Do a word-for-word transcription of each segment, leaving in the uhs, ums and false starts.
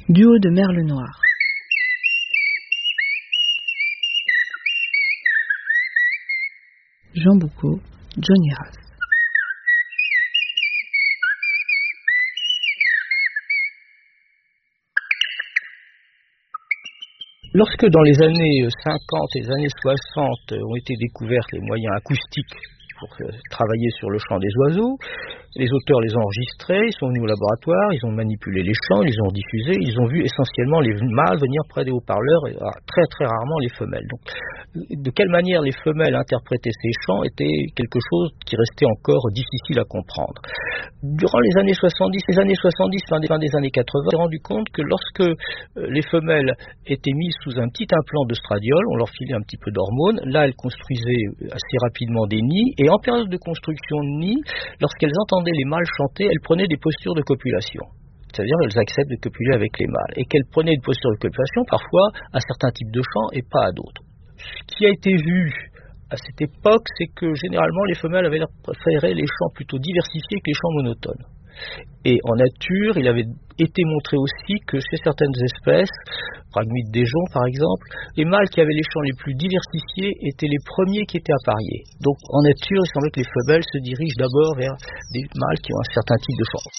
Duo de merle noir. Jean Boucaud, Johnny Ras. Lorsque dans les années cinquante et les années soixante ont été découverts les moyens acoustiques pour travailler sur le chant des oiseaux, les auteurs les ont enregistrés, ils sont venus au laboratoire, ils ont manipulé les chants, ils les ont diffusés, ils ont vu essentiellement les mâles venir près des haut-parleurs et très très rarement les femelles. Donc, de quelle manière les femelles interprétaient ces chants était quelque chose qui restait encore difficile à comprendre. Durant les années soixante-dix, les années soixante-dix, fin des, fin des années quatre-vingts, on s'est rendu compte que lorsque les femelles étaient mises sous un petit implant de stradiol, on leur filait un petit peu d'hormones, là elles construisaient assez rapidement des nids, et en période de construction de nids, lorsqu'elles entendaient les mâles chanter, elles prenaient des postures de copulation. C'est-à-dire qu'elles acceptent de copuler avec les mâles, et qu'elles prenaient une posture de copulation parfois à certains types de chants et pas à d'autres. Ce qui a été vu à cette époque, c'est que généralement les femelles avaient préféré les chants plutôt diversifiés que les chants monotones. Et en nature, il avait été montré aussi que chez certaines espèces, Phragmite des joncs par exemple, les mâles qui avaient les chants les plus diversifiés étaient les premiers qui étaient appariés. Donc en nature, il semblait que les femelles se dirigent d'abord vers des mâles qui ont un certain type de chant.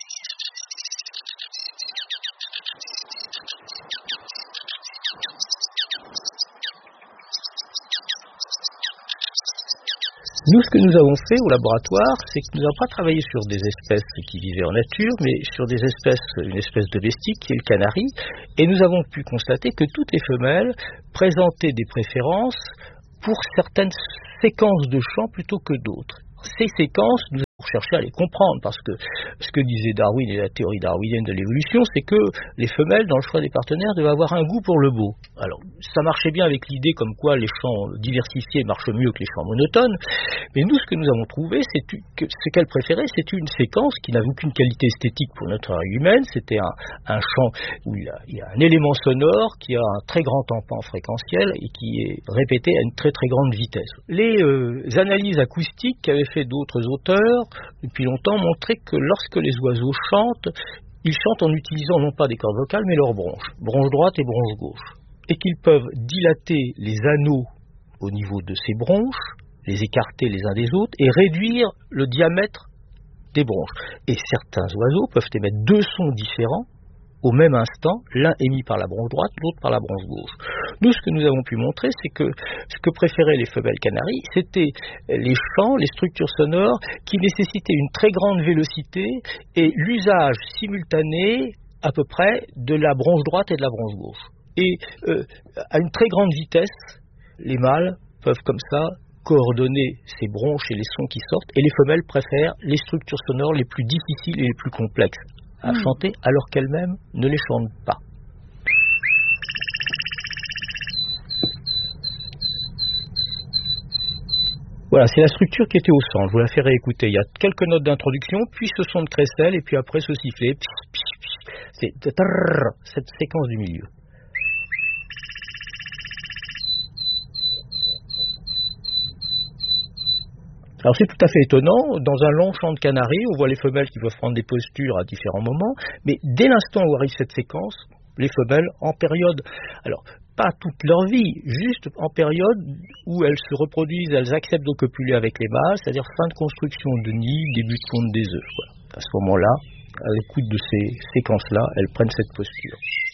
Nous, ce que nous avons fait au laboratoire, c'est que nous n'avons pas travaillé sur des espèces qui vivaient en nature, mais sur des espèces, une espèce domestique qui est le canari, et nous avons pu constater que toutes les femelles présentaient des préférences pour certaines séquences de chants plutôt que d'autres. Ces séquences, nous avons cherché à les comprendre, parce que ce que disait Darwin et la théorie darwinienne de l'évolution, c'est que les femelles, dans le choix des partenaires, devaient avoir un goût pour le beau. Alors, ça marchait bien avec l'idée comme quoi les chants diversifiés marchent mieux que les chants monotones, mais nous, ce que nous avons trouvé, c'est que ce qu'elles préféraient, c'était une séquence qui n'avait aucune qualité esthétique pour notre oreille humaine, c'était un, un chant où il y, a, il y a un élément sonore qui a un très grand empan fréquentiel et qui est répété à une très très grande vitesse. Les euh, analyses acoustiques qu'avaient fait d'autres auteurs, depuis longtemps, montraient que lorsque les oiseaux chantent, ils chantent en utilisant non pas des cordes vocales, mais leurs bronches, bronche droite et bronche gauche, et qu'ils peuvent dilater les anneaux au niveau de ces bronches, les écarter les uns des autres, et réduire le diamètre des bronches. Et certains oiseaux peuvent émettre deux sons différents au même instant, l'un émis par la bronche droite, l'autre par la bronche gauche. Nous, ce que nous avons pu montrer, c'est que ce que préféraient les femelles canaries, c'était les chants, les structures sonores qui nécessitaient une très grande vélocité et l'usage simultané, à peu près, de la bronche droite et de la bronche gauche. Et euh, à une très grande vitesse, les mâles peuvent comme ça coordonner ces bronches et les sons qui sortent, et les femelles préfèrent les structures sonores les plus difficiles et les plus complexes à mmh. chanter, alors qu'elles-mêmes ne les chantent pas. Voilà, c'est la structure qui était au centre. Je vous la fais réécouter. Il y a quelques notes d'introduction, puis ce son de crécelle, et puis après ce sifflet. C'est cette séquence du milieu. Alors c'est tout à fait étonnant, dans un long chant de canari, on voit les femelles qui peuvent prendre des postures à différents moments, mais dès l'instant où arrive cette séquence, les femelles en période, alors pas toute leur vie, juste en période où elles se reproduisent, elles acceptent de copuler avec les mâles, c'est-à-dire fin de construction de nid, début de ponte des œufs. Voilà. À ce moment-là, à l'écoute de ces séquences-là, elles prennent cette posture.